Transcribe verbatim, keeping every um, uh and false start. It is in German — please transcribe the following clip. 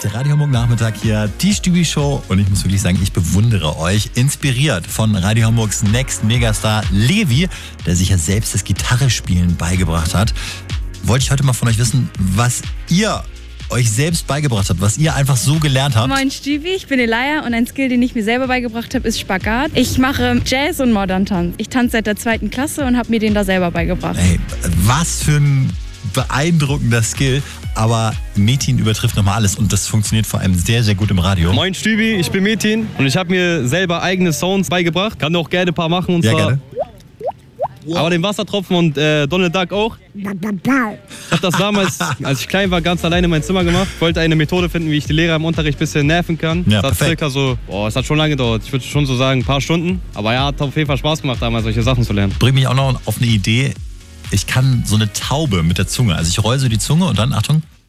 Der Radio Hamburg Nachmittag hier, die Stübi Show. Und ich muss wirklich sagen, ich bewundere euch. Inspiriert von Radio Hamburgs Next Megastar Levi, der sich ja selbst das Gitarrespielen beigebracht hat. Wollte ich heute mal von euch wissen, was ihr euch selbst beigebracht habt, was ihr einfach so gelernt habt. Moin Stübi, ich bin Elia und ein Skill, den ich mir selber beigebracht habe, ist Spagat. Ich mache Jazz und Modern Tanz. Ich tanze seit der zweiten Klasse und habe mir den da selber beigebracht. Ey, was für ein beeindruckender Skill. Aber Metin übertrifft nochmal alles und das funktioniert vor allem sehr, sehr gut im Radio. Moin Stübi, ich bin Metin und ich habe mir selber eigene Sounds beigebracht. Kann auch gerne ein paar machen. Und ja, zwar gerne. Aber den Wassertropfen und äh, Donald Duck auch. Ich habe das damals, als ich klein war, ganz alleine in mein Zimmer gemacht. Ich wollte eine Methode finden, wie ich die Lehrer im Unterricht ein bisschen nerven kann. Ja, das hat perfekt. circa so, boah, es hat schon lange gedauert. Ich würde schon so sagen, ein paar Stunden. Aber ja, hat auf jeden Fall Spaß gemacht, damals solche Sachen zu lernen. Bringt mich auch noch auf eine Idee. Ich kann so eine Taube mit der Zunge. Also ich roll so die Zunge und dann, Achtung.